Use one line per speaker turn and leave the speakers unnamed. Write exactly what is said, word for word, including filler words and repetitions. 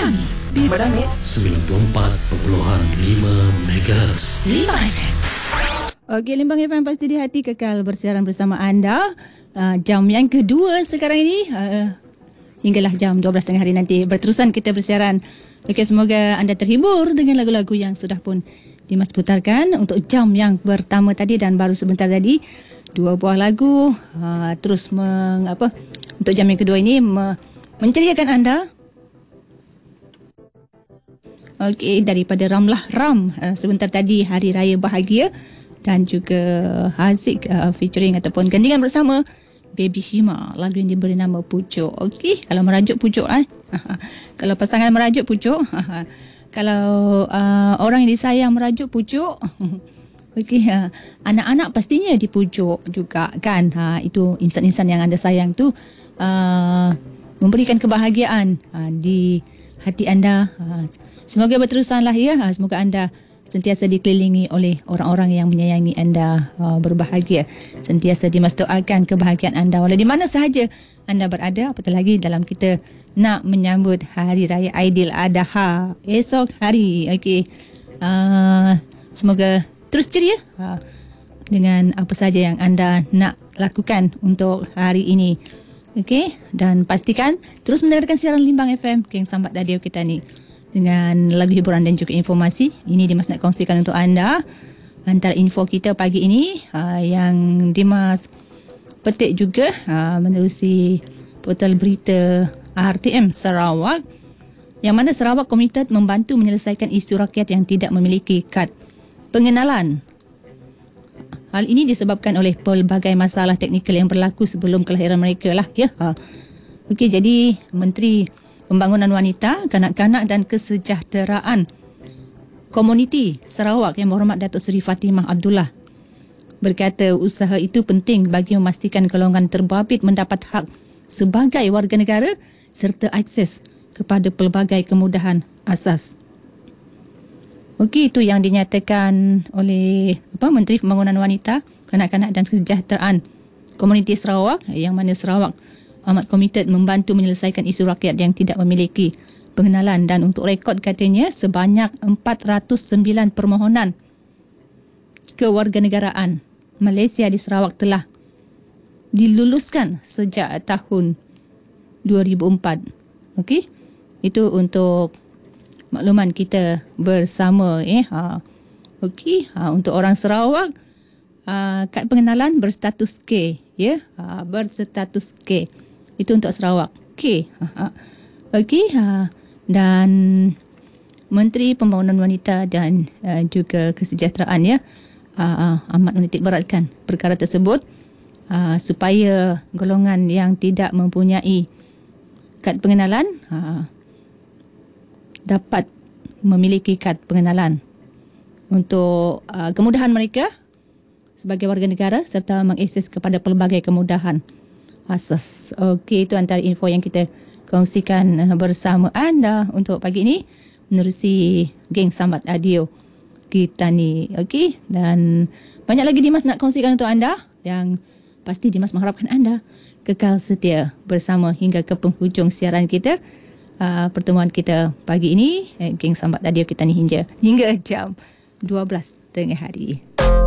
kami di Madame
sembilan puluh empat perpuluhan lima megahertz.
lima F M.
Okey, Limbang F M pasti di hati kekal bersiaran bersama anda. Uh, jam yang kedua sekarang ini. Uh, hinggalah jam dua belas tengah hari nanti. Berterusan kita bersiaran. Okey, semoga anda terhibur dengan lagu-lagu yang sudah pun Dimas putarkan untuk jam yang pertama tadi dan baru sebentar tadi. Dua buah lagu. Uh, terus meng, apa, untuk jam yang kedua ini me, menceriakan anda. Okey, daripada Ramlah Ram uh, sebentar tadi Hari Raya Bahagia dan juga Haziq uh, featuring ataupun gandingan bersama Baby Shima, lagu yang diberi nama Pucuk. Okey, kalau merajuk pucuk eh. Kalau pasangan merajuk pucuk. Kalau uh, orang yang disayang merajuk pucuk. Okey, uh, anak-anak pastinya dipujuk juga kan. Ha, itu insan-insan yang anda sayang tu uh, memberikan kebahagiaan uh, di hati anda. Uh, Semoga berterusanlah ya. Semoga anda sentiasa dikelilingi oleh orang-orang yang menyayangi anda, uh, berbahagia. Sentiasa Dimas doakan kebahagiaan anda walau di mana sahaja anda berada. Apatah lagi dalam kita nak menyambut Hari Raya Aidiladha esok hari. Okey. Uh, semoga terus ceria uh, dengan apa saja yang anda nak lakukan untuk hari ini. Okey, dan pastikan terus mendengarkan siaran Limbang F M, Geng Sambat Radio kita ni, dengan lagu hiburan dan juga informasi. Ini Dimas nak kongsikan untuk anda. Antara info kita pagi ini uh, yang Dimas petik juga uh, menerusi portal berita R T M Sarawak, yang mana Sarawak Komunitas membantu menyelesaikan isu rakyat yang tidak memiliki kad pengenalan. Hal ini disebabkan oleh pelbagai masalah teknikal yang berlaku sebelum kelahiran mereka lah ya. Ha. Okey, jadi Menteri Pembangunan Wanita, Kanak-kanak dan Kesejahteraan Komuniti Sarawak Yang Berhormat Datuk Seri Fatimah Abdullah berkata usaha itu penting bagi memastikan golongan terbabit mendapat hak sebagai warga negara serta akses kepada pelbagai kemudahan asas. Okey, itu yang dinyatakan oleh apa Menteri Pembangunan Wanita, Kanak-kanak dan Kesejahteraan Komuniti Sarawak, yang mana Sarawak amat komited membantu menyelesaikan isu rakyat yang tidak memiliki pengenalan, dan untuk rekod katanya sebanyak empat ratus sembilan permohonan kewarganegaraan Malaysia di Sarawak telah diluluskan sejak tahun dua ribu empat. Okey, itu untuk makluman kita bersama eh. Ha. Okey, ha, untuk orang Sarawak uh, kad pengenalan berstatus K ya, ha, berstatus K. Itu untuk Sarawak. Okey. Ha. Okey, ha. Dan Menteri Pembangunan Wanita dan uh, juga Kesejahteraan ya, uh, uh, amat menitik beratkan perkara tersebut uh, supaya golongan yang tidak mempunyai kad pengenalan uh, dapat memiliki kad pengenalan untuk uh, kemudahan mereka sebagai warga negara serta mengakses kepada pelbagai kemudahan asas. Okey, itu antara info yang kita kongsikan uh, bersama anda untuk pagi ini menerusi Geng Sambat Radio kita ni. Okey, dan banyak lagi Dimas nak kongsikan untuk anda, yang pasti Dimas mengharapkan anda kekal setia bersama hingga ke penghujung siaran kita. Uh, pertemuan kita pagi ini, eh, Geng Sambat Radio kita ni hingga hingga jam dua belas tengah hari.